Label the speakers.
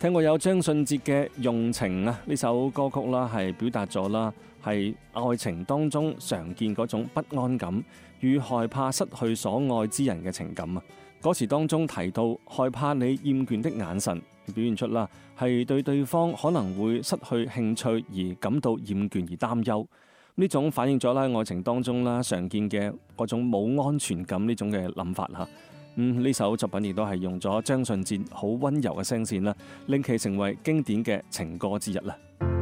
Speaker 1: 聽過有張信哲嘅《用情》啊，呢首歌曲啦，係表達咗啦，係愛情當中常見嗰種不安感與害怕失去所愛之人嘅情感啊。歌詞當中提到害怕你厭倦的眼神，表現出啦係對對方可能會失去興趣而感到厭倦而擔憂。呢種反映咗啦愛情當中啦常見嘅嗰種冇安全感呢種嘅諗法嚇。呢首作品亦都係用咗張信哲好溫柔嘅聲線啦，令其成為經典嘅情歌之一啦。